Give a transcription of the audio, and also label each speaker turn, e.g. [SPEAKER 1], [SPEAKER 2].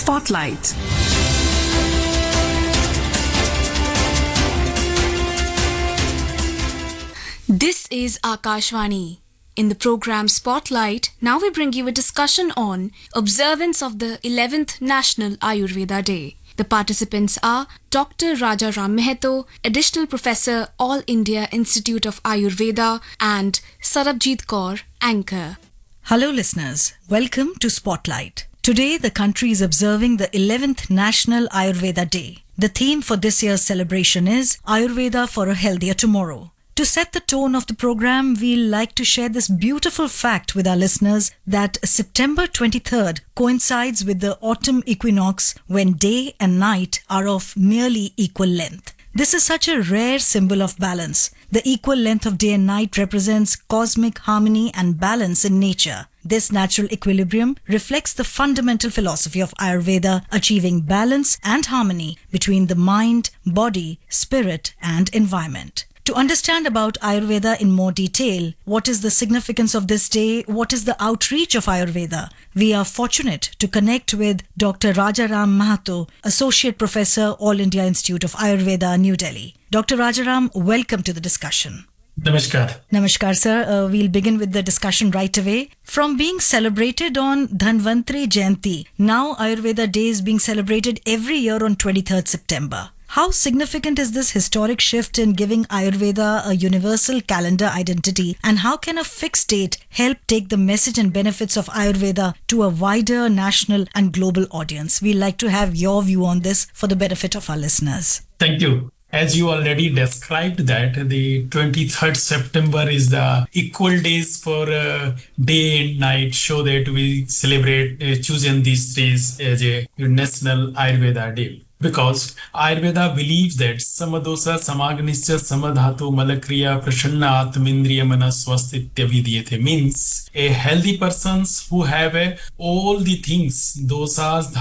[SPEAKER 1] Spotlight. This is Akashvani. In the program Spotlight, now we bring you a discussion on observance of the 11th National Ayurveda Day. The participants are Dr. Rajaram Mehato, Additional Professor, All India Institute of Ayurveda, and Sarabjit Kaur, Anchor.
[SPEAKER 2] Hello listeners, welcome to Spotlight. Today the country is observing the 11th National Ayurveda Day. The theme for this year's celebration is Ayurveda for a Healthier Tomorrow. To set the tone of the program, we'll like to share this beautiful fact with our listeners that September 23rd coincides with the autumn equinox when day and night are of nearly equal length. This is such a rare symbol of balance. The equal length of day and night represents cosmic harmony and balance in nature. This natural equilibrium reflects the fundamental philosophy of Ayurveda, achieving balance and harmony between the mind, body, spirit, and environment. To understand about Ayurveda in more detail, what is the significance of this day, what is the outreach of Ayurveda, we are fortunate to connect with Dr. Rajaram Mehato, Associate Professor, All India Institute of Ayurveda, New Delhi. Dr. Rajaram, welcome to the discussion.
[SPEAKER 3] Namaskar.
[SPEAKER 2] Namaskar, sir. We'll begin with the discussion right away. From being celebrated on Dhanvantri Jayanti, now Ayurveda Day is being celebrated every year on 23rd September. How significant is this historic shift in giving Ayurveda a universal calendar identity, and how can a fixed date help take the message and benefits of Ayurveda to a wider national and global audience? We'd like to have your view on this for the benefit of our listeners.
[SPEAKER 3] Thank you. As you already described that the 23rd September is the equal days for day and night, so that we celebrate choosing these days as a National Ayurveda Day. Because Ayurveda believes that Samadosha Samagnischa Samadhatu Malakriya Prashanna Atmindriya Manaswastitya Vidyate, means a healthy persons who have all the things, dosas,